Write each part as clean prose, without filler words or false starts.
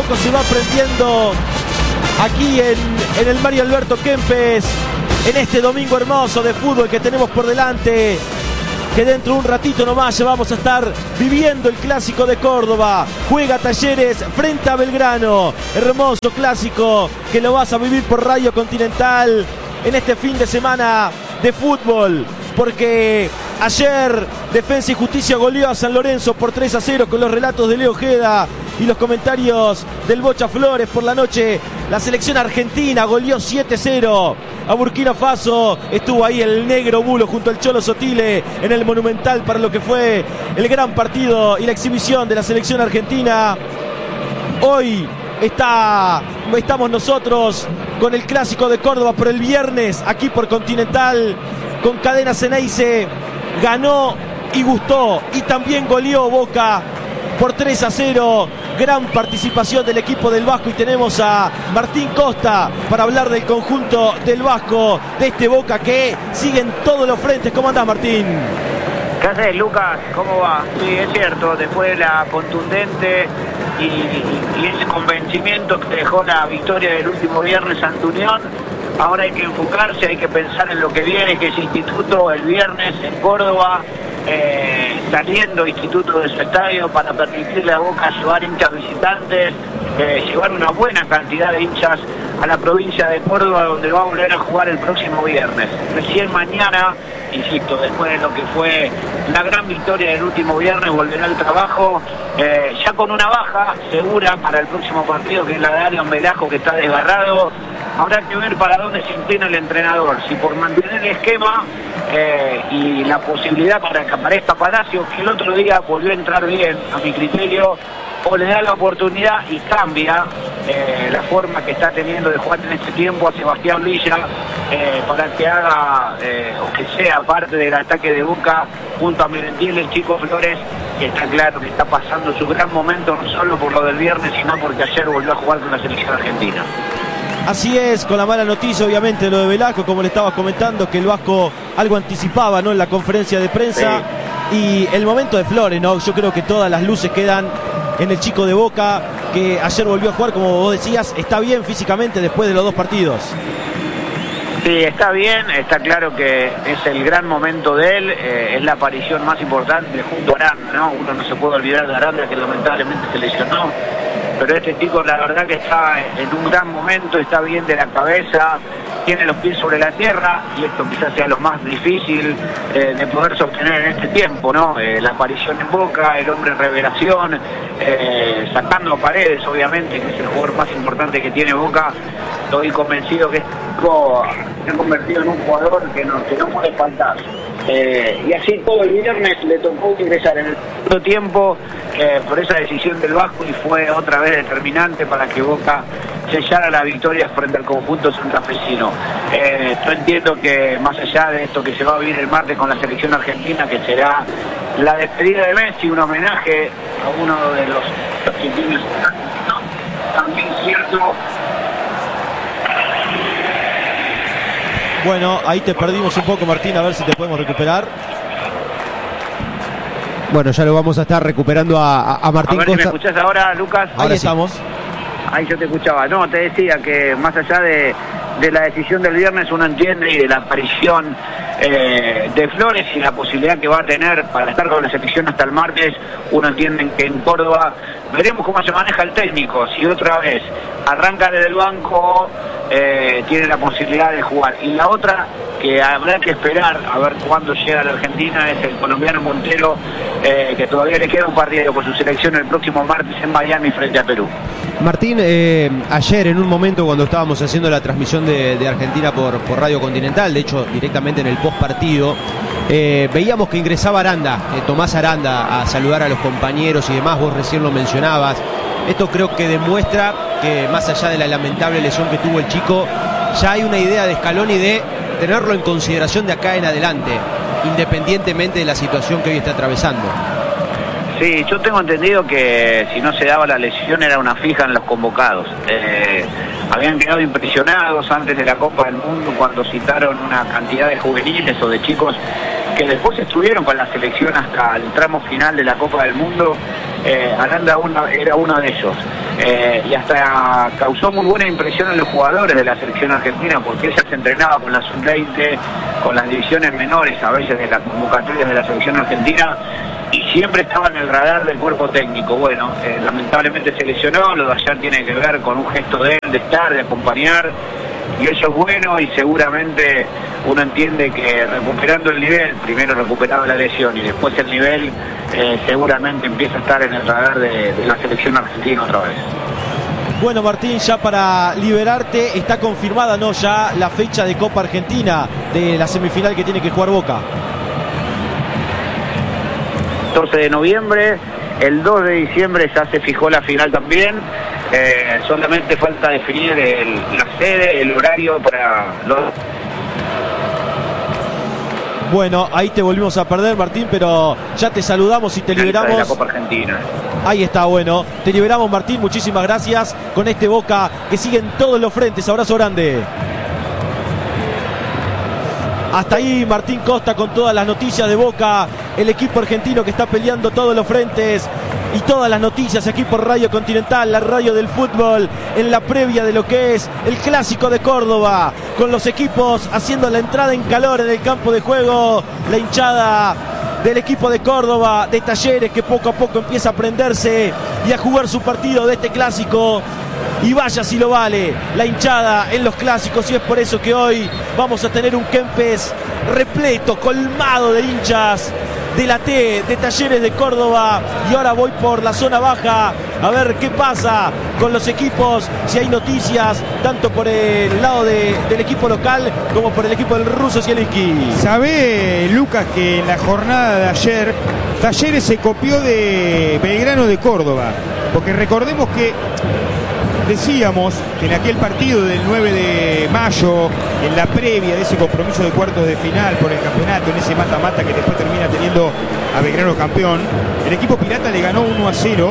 poco se va aprendiendo aquí en el Mario Alberto Kempes, en este domingo hermoso de fútbol que tenemos por delante, que dentro de un ratito nomás ya vamos a estar viviendo el clásico de Córdoba. Juega Talleres frente a Belgrano, hermoso clásico que lo vas a vivir por Radio Continental en este fin de semana de fútbol, porque ayer Defensa y Justicia goleó a San Lorenzo por 3-0 con los relatos de Leo Ojeda y los comentarios del Bocha Flores. Por la noche la selección argentina goleó 7-0 a Burkina Faso. Estuvo ahí el negro Bulo junto al Cholo Sotile en el Monumental para lo que fue el gran partido y la exhibición de la selección argentina. Hoy estamos nosotros con el clásico de Córdoba por el viernes aquí por Continental con Cadena Ceneice. Ganó y gustó y también goleó Boca por 3-0. Gran participación del equipo del Vasco y tenemos a Martín Costa para hablar del conjunto del Vasco, de este Boca que sigue en todos los frentes. ¿Cómo andás, Martín? ¿Qué haces, Lucas? ¿Cómo va? Sí, es cierto, después de la contundente y ese convencimiento que dejó la victoria del último viernes ante Unión, ahora hay que enfocarse, hay que pensar en lo que viene, que es Instituto el viernes en Córdoba, saliendo Instituto de su estadio para permitirle a Boca llevar hinchas visitantes, llevar una buena cantidad de hinchas a la provincia de Córdoba, donde va a volver a jugar el próximo viernes. Recién mañana, insisto, después de lo que fue la gran victoria del último viernes, volverá al trabajo, ya con una baja segura para el próximo partido, que es la de Arián Velasco, que está desgarrado. Habrá que ver para dónde se inclina el entrenador, si por mantener el esquema y la posibilidad para que aparezca Palacios, que el otro día volvió a entrar bien, a mi criterio, o le da la oportunidad y cambia la forma que está teniendo de jugar en este tiempo a Sebastián Villa, para que haga o que sea parte del ataque de Boca junto a Merentiel, el Chico Flores, que está claro que está pasando su gran momento, no solo por lo del viernes, sino porque ayer volvió a jugar con la selección argentina. Así es, con la mala noticia obviamente lo de Velasco, como le estaba comentando, que el Vasco algo anticipaba, ¿no?, en la conferencia de prensa. Sí. Y el momento de Flores, ¿no? Yo creo que todas las luces quedan en el chico de Boca, que ayer volvió a jugar, como vos decías, está bien físicamente después de los dos partidos. Sí, está bien, está claro que es el gran momento de él, es la aparición más importante junto a Aranda, ¿no? Uno no se puede olvidar de Aranda, que lamentablemente se lesionó, pero este chico la verdad que está en un gran momento, está bien de la cabeza, tiene los pies sobre la tierra, y esto quizás sea lo más difícil de poder sostener en este tiempo, ¿no? La aparición en Boca, el hombre en revelación, sacando a Paredes, obviamente, que es el jugador más importante que tiene Boca. Estoy convencido que se ha convertido en un jugador que no puede faltar. Y así todo el viernes le tocó ingresar en el segundo tiempo por esa decisión del Vasco, y fue otra vez determinante para que Boca sellara la victoria frente al conjunto santafesino. Yo entiendo que más allá de esto que se va a vivir el martes con la selección argentina, que será la despedida de Messi, un homenaje a uno de los argentinos, también cierto. Bueno, ahí te perdimos un poco, Martín, a ver si te podemos recuperar. Bueno, ya lo vamos a estar recuperando a Martín Costa. Si me escuchás ahora, Lucas. Ahí estamos. Ahí yo te escuchaba. No, te decía que más allá de la decisión del viernes, uno entiende, y de la aparición de Flores y la posibilidad que va a tener para estar con la selección hasta el martes, uno entiende que en Córdoba veremos cómo se maneja el técnico, si otra vez arranca desde el banco, tiene la posibilidad de jugar. Y la otra que habrá que esperar a ver cuándo llega a la Argentina es el colombiano Montero, que todavía le queda un partido con su selección el próximo martes en Miami frente a Perú. Martín, ayer en un momento cuando estábamos haciendo la transmisión de Argentina por Radio Continental, de hecho directamente en el post partido, veíamos que ingresaba Aranda, Tomás Aranda, a saludar a los compañeros y demás. Vos recién lo mencionabas. Esto creo que demuestra que más allá de la lamentable lesión que tuvo el chico, ya hay una idea de Scaloni de tenerlo en consideración de acá en adelante, independientemente de la situación que hoy está atravesando. Sí, yo tengo entendido que si no se daba la lesión era una fija en los convocados. Habían quedado impresionados antes de la Copa del Mundo cuando citaron una cantidad de juveniles o de chicos que después estuvieron con la selección hasta el tramo final de la Copa del Mundo. Aranda era uno de ellos. y hasta causó muy buena impresión en los jugadores de la selección argentina, porque ella se entrenaba con la sub-20, con las divisiones menores a veces de las convocatorias de la selección argentina, y siempre estaba en el radar del cuerpo técnico. Bueno, lamentablemente se lesionó, lo de ayer tiene que ver con un gesto de él, de estar, de acompañar, y eso es bueno, y seguramente uno entiende que recuperando el nivel, primero recuperando la lesión y después el nivel, seguramente empieza a estar en el radar de la selección argentina otra vez. Bueno, Martín, ya para liberarte, está confirmada, ¿no?, ya la fecha de Copa Argentina, de la semifinal que tiene que jugar Boca. 14 de noviembre, el 2 de diciembre ya se fijó la final también. Solamente falta definir la sede, el horario para los... Bueno, ahí te volvimos a perder, Martín, pero ya te saludamos y te liberamos. De la Copa Argentina. Ahí está, bueno. Te liberamos, Martín, muchísimas gracias con este Boca que sigue en todos los frentes. Abrazo grande. Hasta ahí Martín Costa con todas las noticias de Boca, el equipo argentino que está peleando todos los frentes y todas las noticias aquí por Radio Continental, la radio del fútbol, en la previa de lo que es el Clásico de Córdoba, con los equipos haciendo la entrada en calor en el campo de juego, la hinchada del equipo de Córdoba, de Talleres, que poco a poco empieza a prenderse y a jugar su partido de este clásico. Y vaya si lo vale la hinchada en los clásicos, y es por eso que hoy vamos a tener un Kempes repleto, colmado de hinchas de la T, de Talleres de Córdoba. Y ahora voy por la zona baja a ver qué pasa con los equipos, si hay noticias tanto por el lado del equipo local como por el equipo del ruso Zielinski. Sabe, Lucas, que en la jornada de ayer Talleres se copió de Belgrano de Córdoba, porque recordemos que decíamos que en aquel partido del 9 de mayo, en la previa de ese compromiso de cuartos de final por el campeonato, en ese mata-mata que después termina teniendo a Belgrano campeón, el equipo pirata le ganó 1-0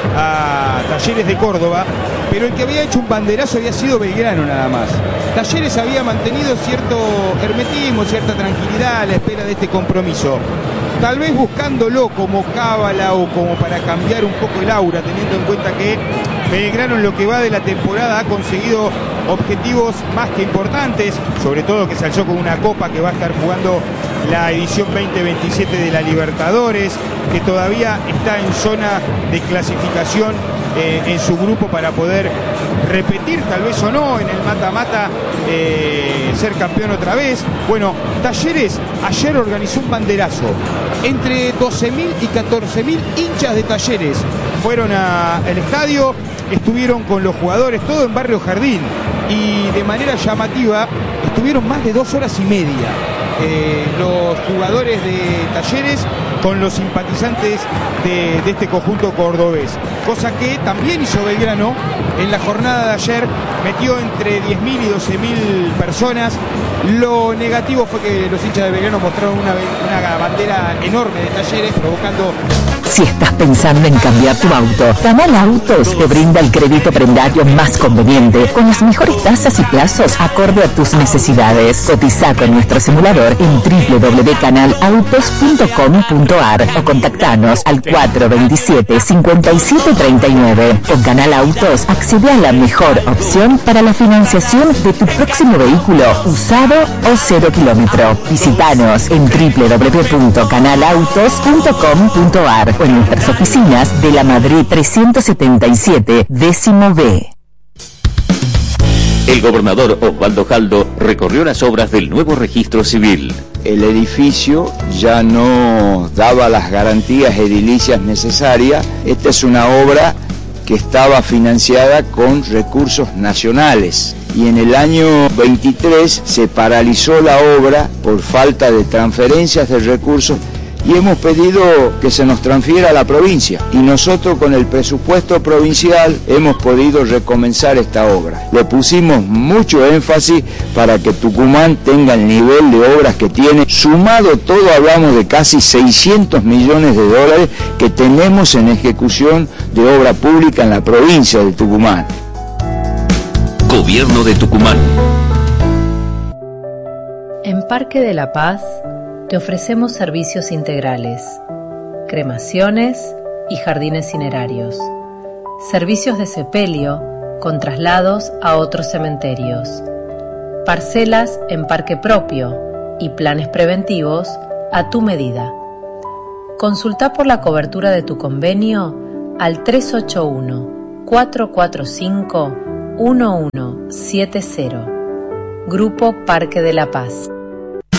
a Talleres de Córdoba, pero el que había hecho un banderazo había sido Belgrano nada más. Talleres había mantenido cierto hermetismo, cierta tranquilidad a la espera de este compromiso, tal vez buscándolo como cábala o como para cambiar un poco el aura, teniendo en cuenta que Belgrano en lo que va de la temporada ha conseguido objetivos más que importantes, sobre todo que se alzó con una copa que va a estar jugando la edición 2027 de la Libertadores, que todavía está en zona de clasificación en su grupo para poder repetir, tal vez o no, en el mata-mata, ser campeón otra vez. Bueno, Talleres ayer organizó un banderazo. Entre 12.000 y 14.000 hinchas de Talleres fueron al estadio, estuvieron con los jugadores, todo en Barrio Jardín, y de manera llamativa estuvieron más de 2 horas y media los jugadores de Talleres con los simpatizantes de este conjunto cordobés, cosa que también hizo Belgrano en la jornada de ayer, metió entre 10.000 y 12.000 personas. Lo negativo fue que los hinchas de Belgrano mostraron una bandera enorme de Talleres, provocando... Si estás pensando en cambiar tu auto, Canal Autos te brinda el crédito prendario más conveniente, con las mejores tasas y plazos acorde a tus necesidades. Cotiza con nuestro simulador en www.canalautos.com.ar o contactanos al 427-5739. Con Canal Autos accede a la mejor opción para la financiación de tu próximo vehículo, usado o 0 kilómetro. Visítanos en www.canalautos.com.ar o en nuestras oficinas de la Madrid 377, décimo B. El gobernador Osvaldo Jaldo recorrió las obras del nuevo registro civil. El edificio ya no daba las garantías edilicias necesarias. Esta es una obra que estaba financiada con recursos nacionales. Y en el año 23 se paralizó la obra por falta de transferencias de recursos y hemos pedido que se nos transfiera a la provincia. Y nosotros con el presupuesto provincial hemos podido recomenzar esta obra. Le pusimos mucho énfasis para que Tucumán tenga el nivel de obras que tiene. Sumado todo hablamos de casi 600 millones de dólares que tenemos en ejecución de obra pública en la provincia de Tucumán. Gobierno de Tucumán. En Parque de la Paz te ofrecemos servicios integrales, cremaciones y jardines cinerarios. servicios de sepelio con traslados a otros cementerios, parcelas en parque propio y planes preventivos a tu medida. Consulta por la cobertura de tu convenio al 381-445-1170. Grupo Parque de la Paz.